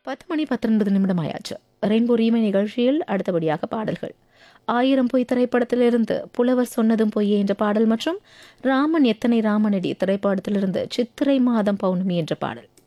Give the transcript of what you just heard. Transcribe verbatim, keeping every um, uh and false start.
பத்து மணி பத்தொன்பது நிமிடம் ஆயாச்சு. ரெயின்போ ரீமை நிகழ்ச்சியில் அடுத்தபடியாக பாடல்கள். ஆயிரம் பொய் திரைப்படத்திலிருந்து புலவர் சொன்னதும் பொய்யே என்ற பாடல் மற்றும் ராமன் எத்தனை ராமனடி திரைப்படத்திலிருந்து சித்திரை மாதம் பௌர்ணமி என்ற பாடல்.